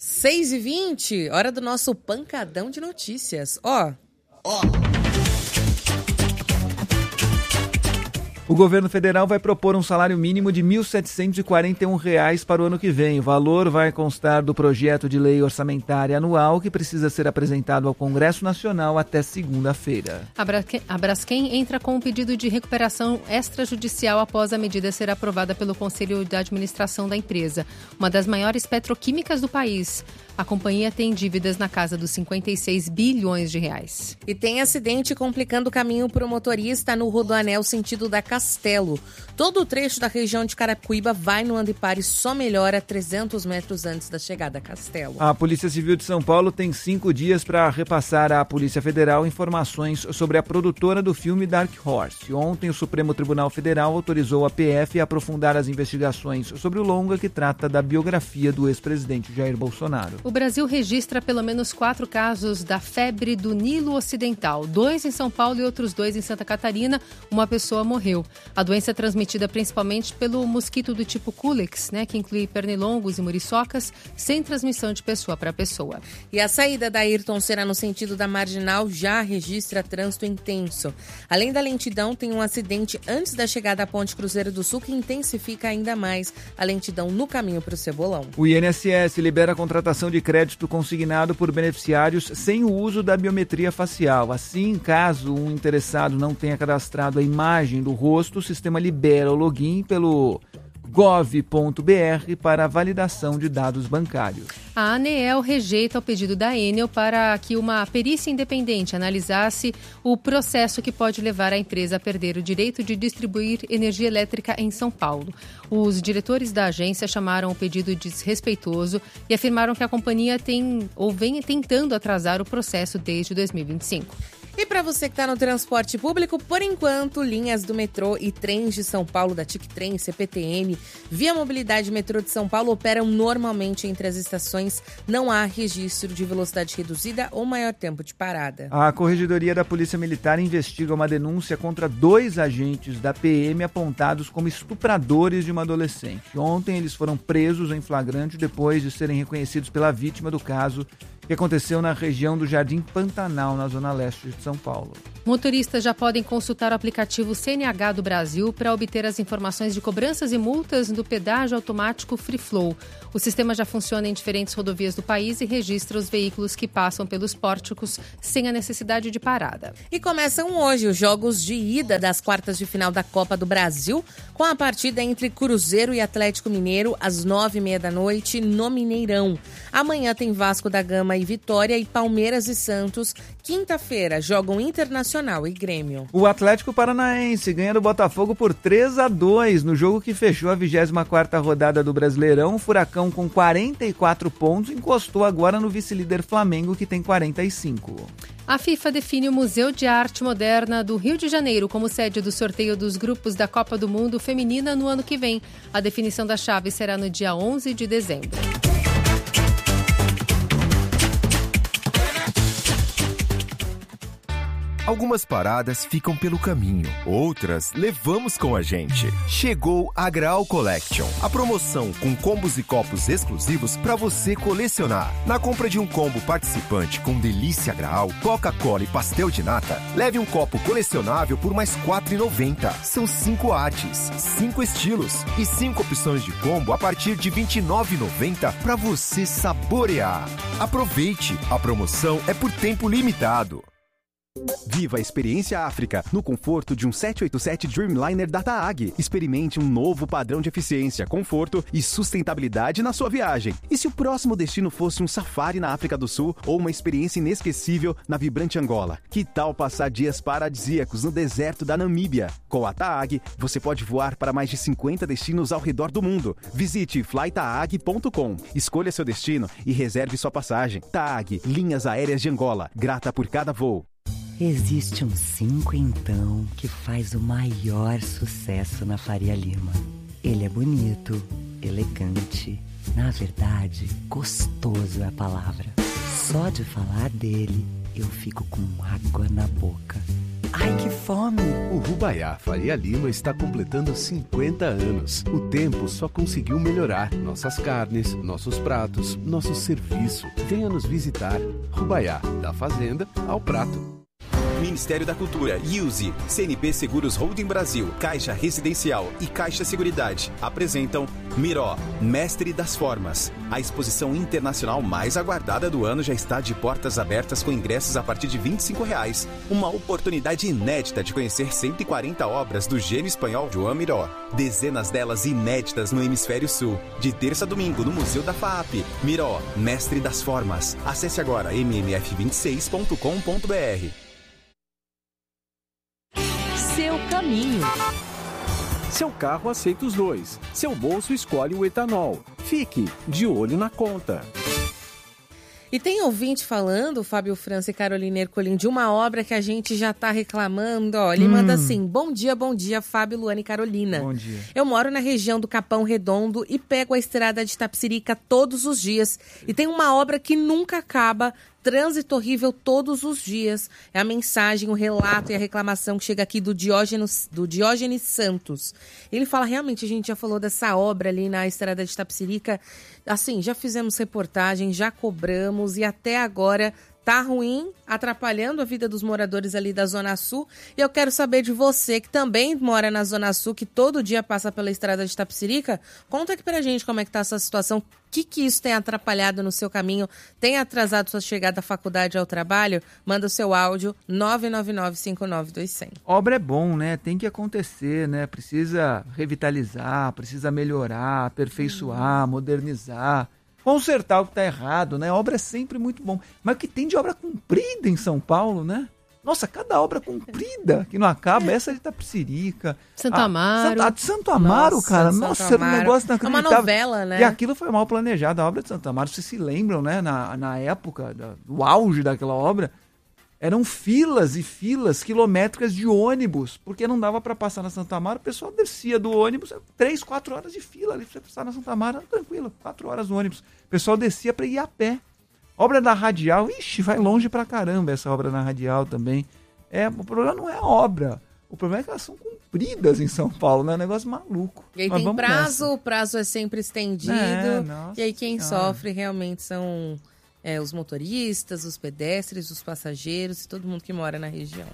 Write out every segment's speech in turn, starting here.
6h20, hora do nosso pancadão de notícias. O governo federal vai propor um salário mínimo de R$ 1.741 para o ano que vem. O valor vai constar do projeto de lei orçamentária anual que precisa ser apresentado ao Congresso Nacional até segunda-feira. A Braskem entra com um pedido de recuperação extrajudicial após a medida ser aprovada pelo Conselho de Administração da empresa, uma das maiores petroquímicas do país. A companhia tem dívidas na casa dos 56 bilhões de reais. E tem acidente complicando o caminho para o motorista no Rodoanel sentido da Castelo. Todo o trecho da região de Carapicuíba vai no Andepar e só melhora 300 metros antes da chegada a Castelo. A Polícia Civil de São Paulo tem 5 dias para repassar à Polícia Federal informações sobre a produtora do filme Dark Horse. Ontem, o Supremo Tribunal Federal autorizou a PF a aprofundar as investigações sobre o longa que trata da biografia do ex-presidente Jair Bolsonaro. O Brasil registra pelo menos 4 casos da febre do Nilo Ocidental, 2 em São Paulo e outros 2 em Santa Catarina. Uma pessoa morreu. A doença é transmitida principalmente pelo mosquito do tipo Culex, que inclui pernilongos e muriçocas, sem transmissão de pessoa para pessoa. E a saída da Ayrton Senna no sentido da Marginal já registra trânsito intenso. Além da lentidão, tem um acidente antes da chegada à Ponte Cruzeiro do Sul que intensifica ainda mais a lentidão no caminho para o Cebolão. O INSS libera a contratação de crédito consignado por beneficiários sem o uso da biometria facial. Assim, caso um interessado não tenha cadastrado a imagem do rosto, o sistema libera o login pelo gov.br para validação de dados bancários. A ANEEL rejeita o pedido da Enel para que uma perícia independente analisasse o processo que pode levar a empresa a perder o direito de distribuir energia elétrica em São Paulo. Os diretores da agência chamaram o pedido de desrespeitoso e afirmaram que a companhia vem tentando atrasar o processo desde 2025. E para você que está no transporte público, por enquanto, linhas do metrô e trens de São Paulo, da TIC-Trem, CPTM, Via Mobilidade Metrô de São Paulo operam normalmente entre as estações. Não há registro de velocidade reduzida ou maior tempo de parada. A Corregedoria da Polícia Militar investiga uma denúncia contra 2 agentes da PM apontados como estupradores de uma adolescente. Ontem eles foram presos em flagrante depois de serem reconhecidos pela vítima do caso, que aconteceu na região do Jardim Pantanal, na zona leste de São Paulo. Motoristas já podem consultar o aplicativo CNH do Brasil para obter as informações de cobranças e multas do pedágio automático Free Flow. O sistema já funciona em diferentes rodovias do país e registra os veículos que passam pelos pórticos sem a necessidade de parada. E começam hoje os jogos de ida das quartas de final da Copa do Brasil, com a partida entre Cruzeiro e Atlético Mineiro às 9h30 da noite no Mineirão. Amanhã tem Vasco da Gama e Vitória e Palmeiras e Santos. Quinta-feira jogam Internacional e Grêmio. O Atlético Paranaense ganha do Botafogo por 3-2 no jogo que fechou a 24ª rodada do Brasileirão. O Furacão, com 44 pontos, encostou agora no vice-líder Flamengo, que tem 45. A FIFA define o Museu de Arte Moderna do Rio de Janeiro como sede do sorteio dos grupos da Copa do Mundo Feminina no ano que vem. A definição da chave será no dia 11 de dezembro. Algumas paradas ficam pelo caminho, outras levamos com a gente. Chegou a Graal Collection, a promoção com combos e copos exclusivos para você colecionar. Na compra de um combo participante com delícia Graal, Coca-Cola e pastel de nata, leve um copo colecionável por mais R$ 4,90. São 5 artes, 5 estilos e 5 opções de combo a partir de R$ 29,90 para você saborear. Aproveite, a promoção é por tempo limitado. Viva a experiência África no conforto de um 787 Dreamliner da TAAG. Experimente um novo padrão de eficiência, conforto e sustentabilidade na sua viagem. E se o próximo destino fosse um safari na África do Sul ou uma experiência inesquecível na vibrante Angola? Que tal passar dias paradisíacos no deserto da Namíbia? Com a TAAG, você pode voar para mais de 50 destinos ao redor do mundo. Visite flytaag.com, escolha seu destino e reserve sua passagem. TAAG, Linhas Aéreas de Angola, grata por cada voo. Existe um 5 então que faz o maior sucesso na Faria Lima. Ele é bonito, elegante, na verdade, gostoso é a palavra. Só de falar dele, eu fico com água na boca. Ai, que fome! O Rubaiá Faria Lima está completando 50 anos. O tempo só conseguiu melhorar. Nossas carnes, nossos pratos, nosso serviço. Venha nos visitar. Rubaiá, da fazenda ao prato. Ministério da Cultura, IUSE, CNP Seguros Holding Brasil, Caixa Residencial e Caixa Seguridade apresentam Miró, Mestre das Formas. A exposição internacional mais aguardada do ano já está de portas abertas com ingressos a partir de R$ 25,00. Uma oportunidade inédita de conhecer 140 obras do gênio espanhol Joan Miró. Dezenas delas inéditas no Hemisfério Sul. De terça a domingo no Museu da FAAP. Miró, Mestre das Formas. Acesse agora mmf26.com.br. Seu caminho. Seu carro aceita os dois. Seu bolso escolhe o etanol. Fique de olho na conta. E tem ouvinte falando, Fábio França e Carolina Ercolim, de uma obra que a gente já está reclamando. Ó, ele manda assim: bom dia, Fábio, Luana e Carolina. Bom dia. Eu moro na região do Capão Redondo e pego a estrada de Tapsirica todos os dias. E tem uma obra que nunca acaba, trânsito horrível todos os dias. É a mensagem, o relato e a reclamação que chega aqui do Diógenes Santos. Ele fala, realmente, a gente já falou dessa obra ali na estrada de Tapsirica. Assim, já fizemos reportagem, já cobramos e até agora tá ruim, atrapalhando a vida dos moradores ali da Zona Sul. E eu quero saber de você, que também mora na Zona Sul, que todo dia passa pela estrada de Tapsirica. Conta aqui pra gente como é que tá essa situação. O que isso tem atrapalhado no seu caminho? Tem atrasado sua chegada à faculdade ao trabalho? Manda o seu áudio 999-592100. Obra é bom, né? Tem que acontecer, né? Precisa revitalizar, precisa melhorar, aperfeiçoar, modernizar. Consertar o que está errado, né? Obra é sempre muito bom. Mas o que tem de obra comprida em São Paulo, né? Nossa, cada obra comprida que não acaba, essa de Tapsirica. Santo Amaro. Santo Amaro, Nossa, cara. Santo Nossa, era um Amaro. negócio É inacreditável. uma novela, né? E aquilo foi mal planejado. A obra de Santo Amaro, vocês se lembram, né? Na época, do auge daquela obra, eram filas e filas quilométricas de ônibus, porque não dava para passar na Santo Amaro. O pessoal descia do ônibus, 3, 4 horas de fila ali para passar na Santo Amaro, tranquilo, 4 horas no ônibus. O pessoal descia para ir a pé. Obra da Radial, ixi, vai longe pra caramba essa obra na Radial também. O problema não é a obra, o problema é que elas são compridas em São Paulo, né? É um negócio maluco. E aí Mas tem prazo, nessa. o prazo é sempre estendido. Nossa E aí quem Senhora. sofre realmente são os motoristas, os pedestres, os passageiros e todo mundo que mora na região.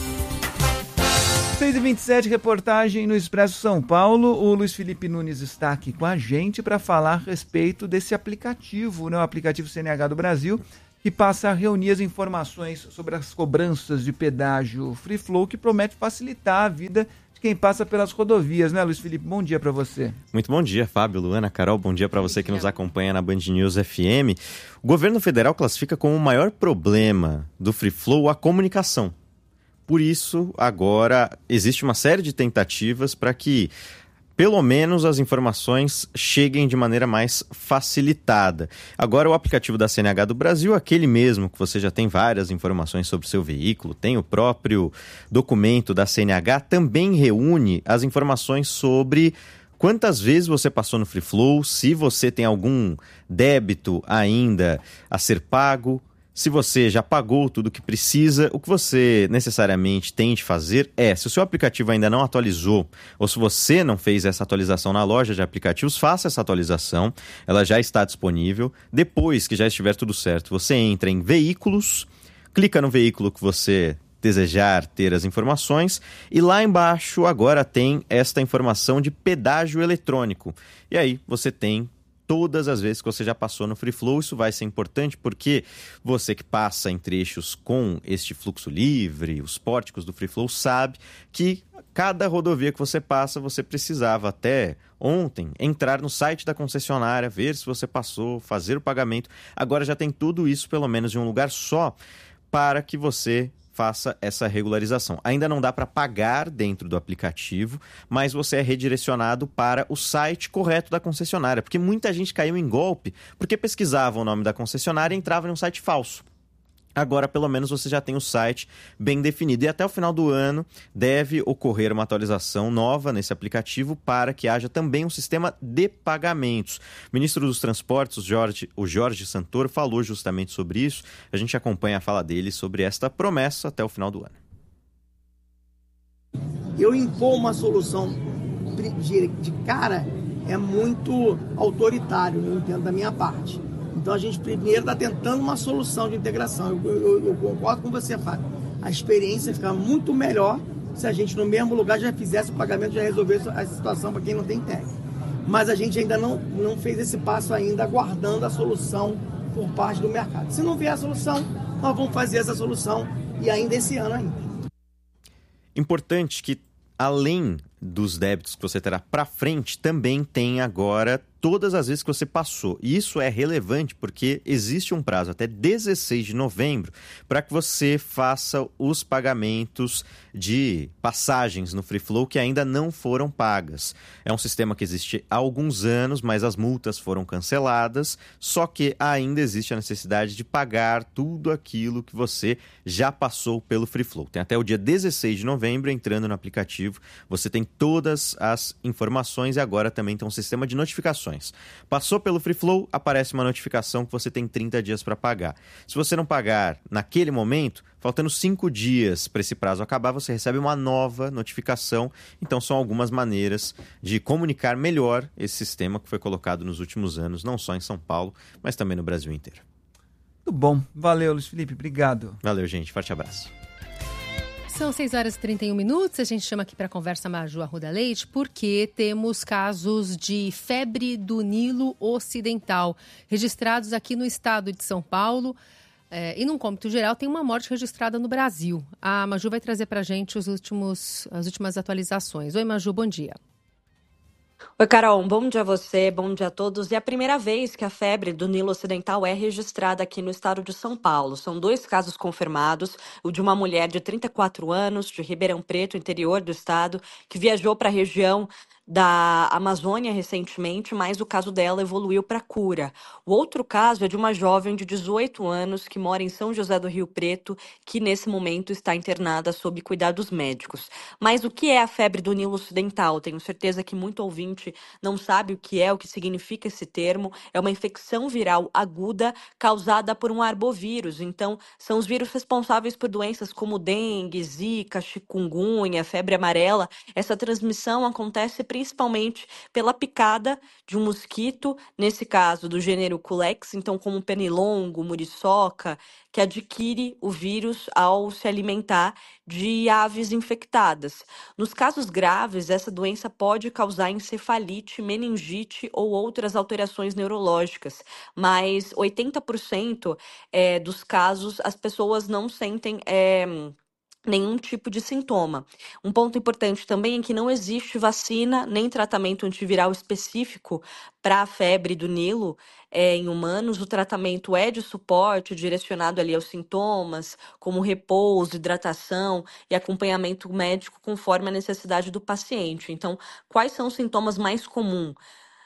6h27, reportagem no Expresso São Paulo. O Luiz Felipe Nunes está aqui com a gente para falar a respeito desse aplicativo, né? O aplicativo CNH do Brasil, que passa a reunir as informações sobre as cobranças de pedágio Free Flow, que promete facilitar a vida de quem passa pelas rodovias, né, Luiz Felipe? Bom dia para você. Muito bom dia, Fábio, Luana, Carol. Bom dia para você que nos acompanha na Band News FM. O governo federal classifica como o maior problema do Free Flow a comunicação. Por isso, agora, existe uma série de tentativas para que, pelo menos, as informações cheguem de maneira mais facilitada. Agora, o aplicativo da CNH do Brasil, aquele mesmo que você já tem várias informações sobre o seu veículo, tem o próprio documento da CNH, também reúne as informações sobre quantas vezes você passou no Free Flow, se você tem algum débito ainda a ser pago, se você já pagou tudo o que precisa. O que você necessariamente tem de fazer se o seu aplicativo ainda não atualizou, ou se você não fez essa atualização na loja de aplicativos, faça essa atualização, ela já está disponível. Depois que já estiver tudo certo, você entra em veículos, clica no veículo que você desejar ter as informações, e lá embaixo agora tem esta informação de pedágio eletrônico. E aí você tem todas as vezes que você já passou no Free Flow. Isso vai ser importante porque você que passa em trechos com este fluxo livre, os pórticos do Free Flow, sabe que cada rodovia que você passa, você precisava até ontem entrar no site da concessionária, ver se você passou, fazer o pagamento. Agora já tem tudo isso, pelo menos em um lugar só, para que você faça essa regularização. Ainda não dá para pagar dentro do aplicativo, mas você é redirecionado para o site correto da concessionária, porque muita gente caiu em golpe porque pesquisava o nome da concessionária e entrava em um site falso. Agora, pelo menos, você já tem o site bem definido. E até o final do ano deve ocorrer uma atualização nova nesse aplicativo para que haja também um sistema de pagamentos. O ministro dos Transportes, o Jorge Santoro, falou justamente sobre isso. A gente acompanha a fala dele sobre esta promessa até o final do ano. Eu impor uma solução de cara é muito autoritário, eu entendo da minha parte. Então a gente primeiro está tentando uma solução de integração. Eu concordo com você, Fábio. A experiência fica muito melhor se a gente no mesmo lugar já fizesse o pagamento, já resolvesse a situação para quem não tem tag. Mas a gente ainda não fez esse passo ainda, aguardando a solução por parte do mercado. Se não vier a solução, nós vamos fazer essa solução e ainda esse ano ainda. Importante que, além dos débitos que você terá para frente, também tem agora todas as vezes que você passou. E isso é relevante porque existe um prazo até 16 de novembro para que você faça os pagamentos de passagens no Free Flow que ainda não foram pagas. É um sistema que existe há alguns anos, mas as multas foram canceladas, só que ainda existe a necessidade de pagar tudo aquilo que você já passou pelo Free Flow. Tem até o dia 16 de novembro, entrando no aplicativo, você tem todas as informações e agora também tem um sistema de notificações. Passou pelo Free Flow, aparece uma notificação que você tem 30 dias para pagar. Se você não pagar naquele momento, faltando 5 dias para esse prazo acabar, você recebe uma nova notificação. Então são algumas maneiras de comunicar melhor esse sistema que foi colocado nos últimos anos, não só em São Paulo, mas também no Brasil inteiro. Muito bom. Valeu, Luiz Felipe. Obrigado. Valeu, gente. Forte abraço. São 6h31. A gente chama aqui para a conversa Maju Arruda Leite porque temos casos de febre do Nilo Ocidental registrados aqui no estado de São Paulo. E num cômputo geral tem uma morte registrada no Brasil. A Maju vai trazer para a gente as últimas atualizações. Oi, Maju, bom dia. Oi, Carol, bom dia a você, bom dia a todos. É a primeira vez que a febre do Nilo Ocidental é registrada aqui no estado de São Paulo. São 2 casos confirmados, o de uma mulher de 34 anos, de Ribeirão Preto, interior do estado, que viajou para a região da Amazônia recentemente, mas o caso dela evoluiu para cura. O outro caso é de uma jovem de 18 anos que mora em São José do Rio Preto, que nesse momento está internada sob cuidados médicos. Mas o que é a febre do Nilo Ocidental? Tenho certeza que muito ouvinte não sabe o que significa esse termo. É uma infecção viral aguda causada por um arbovírus. Então, são os vírus responsáveis por doenças como dengue, zika, chikungunya, febre amarela. Essa transmissão acontece principalmente pela picada de um mosquito, nesse caso do gênero Culex, então como pernilongo, muriçoca, que adquire o vírus ao se alimentar de aves infectadas. Nos casos graves, essa doença pode causar encefalite, meningite ou outras alterações neurológicas, mas 80% dos casos as pessoas não sentem nenhum tipo de sintoma. Um ponto importante também é que não existe vacina nem tratamento antiviral específico para a febre do Nilo em humanos. O tratamento é de suporte, direcionado ali aos sintomas, como repouso, hidratação e acompanhamento médico conforme a necessidade do paciente. Então, quais são os sintomas mais comuns?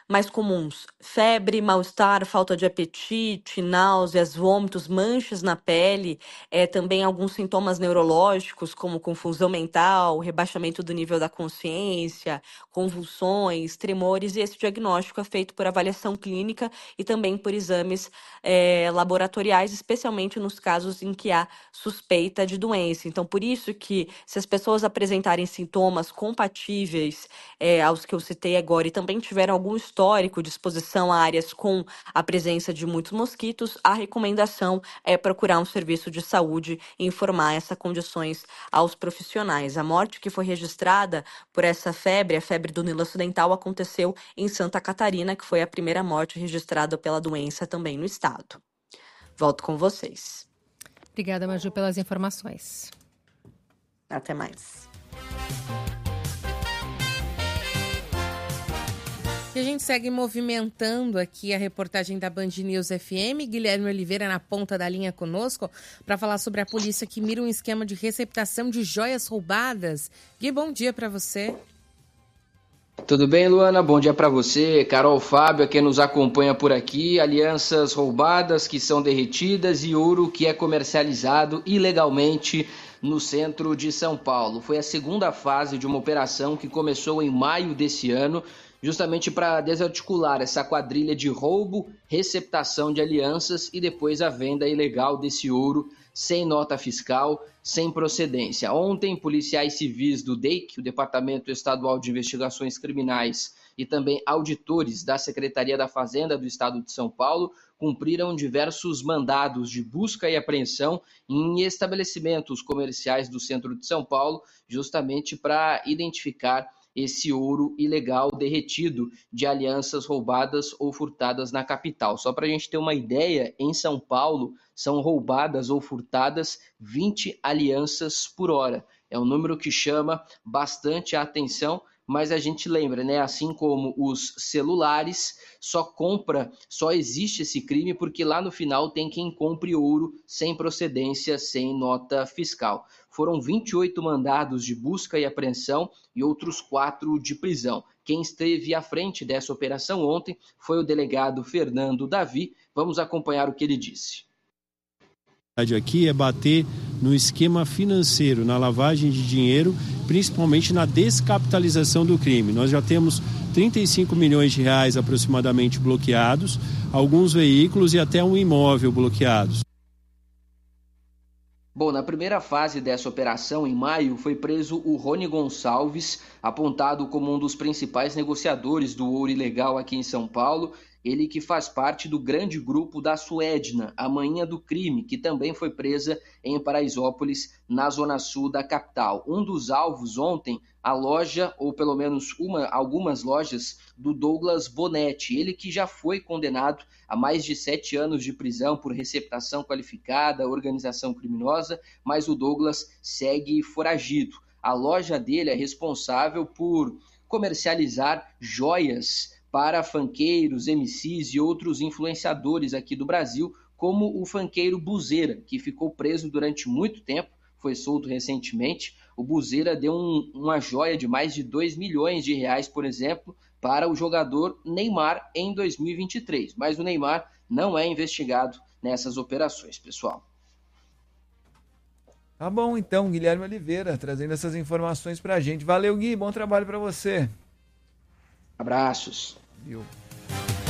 Febre, mal-estar, falta de apetite, náuseas, vômitos, manchas na pele, também alguns sintomas neurológicos, como confusão mental, rebaixamento do nível da consciência, convulsões, tremores, e esse diagnóstico é feito por avaliação clínica e também por exames laboratoriais, especialmente nos casos em que há suspeita de doença. Então, por isso que, se as pessoas apresentarem sintomas compatíveis aos que eu citei agora e também tiveram algum histórico de exposição a áreas com a presença de muitos mosquitos, a recomendação é procurar um serviço de saúde e informar essas condições aos profissionais. A morte que foi registrada por essa febre, a febre do Nilo Ocidental, aconteceu em Santa Catarina, que foi a primeira morte registrada pela doença também no estado. Volto com vocês. Obrigada, Maju, pelas informações. Até mais. E a gente segue movimentando aqui a reportagem da Band News FM. Guilherme Oliveira na ponta da linha conosco para falar sobre a polícia que mira um esquema de receptação de joias roubadas. Gui, bom dia para você. Tudo bem, Luana? Bom dia para você, Carol, Fábio, quem nos acompanha por aqui. Alianças roubadas que são derretidas e ouro que é comercializado ilegalmente no centro de São Paulo. Foi a segunda fase de uma operação que começou em maio desse ano, justamente para desarticular essa quadrilha de roubo, receptação de alianças e depois a venda ilegal desse ouro sem nota fiscal, sem procedência. Ontem, policiais civis do DEIC, o Departamento Estadual de Investigações Criminais, e também auditores da Secretaria da Fazenda do Estado de São Paulo cumpriram diversos mandados de busca e apreensão em estabelecimentos comerciais do centro de São Paulo, justamente para identificar esse ouro ilegal derretido de alianças roubadas ou furtadas na capital. Só para a gente ter uma ideia, em São Paulo são roubadas ou furtadas 20 alianças por hora. É um número que chama bastante a atenção, mas a gente lembra, né? Assim como os celulares, só existe esse crime porque lá no final tem quem compre ouro sem procedência, sem nota fiscal. Foram 28 mandados de busca e apreensão e outros 4 de prisão. Quem esteve à frente dessa operação ontem foi o delegado Fernando Davi. Vamos acompanhar o que ele disse. Aqui é bater no esquema financeiro, na lavagem de dinheiro, principalmente na descapitalização do crime. Nós já temos 35 milhões de reais aproximadamente bloqueados, alguns veículos e até um imóvel bloqueados. Bom, na primeira fase dessa operação, em maio, foi preso o Rony Gonçalves, apontado como um dos principais negociadores do ouro ilegal aqui em São Paulo. Ele que faz parte do grande grupo da Suedna, a manhã do crime, que também foi presa em Paraisópolis, na zona sul da capital. Um dos alvos ontem, a loja, ou pelo menos algumas lojas, do Douglas Bonetti. Ele que já foi condenado a mais de 7 anos de prisão por receptação qualificada, organização criminosa, mas o Douglas segue foragido. A loja dele é responsável por comercializar joias para funkeiros, MCs e outros influenciadores aqui do Brasil, como o funkeiro Buzeira, que ficou preso durante muito tempo, foi solto recentemente. O Buzeira deu uma joia de mais de 2 milhões de reais, por exemplo, para o jogador Neymar em 2023. Mas o Neymar não é investigado nessas operações, pessoal. Tá bom, então, Guilherme Oliveira, trazendo essas informações pra gente. Valeu, Gui, bom trabalho pra você. Abraços. Viu?